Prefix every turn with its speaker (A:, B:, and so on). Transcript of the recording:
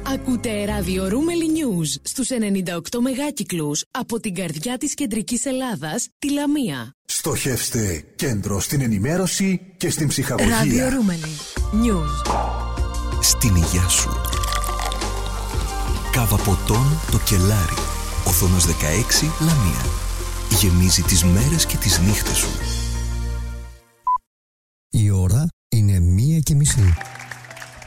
A: Ακούτε ραδιορούμελη News στους 98 μεγάκυκλους από την καρδιά της κεντρικής Ελλάδας, τη Λαμία.
B: Στοχεύστε κέντρο στην ενημέρωση και στην ψυχαγωγία.
A: Ραδιορούμελη News.
C: Στην υγειά σου. Κάβα ποτών το Κελάρι. Οθόνος 16 Λαμία. Γεμίζει τις μέρες και τις νύχτες σου.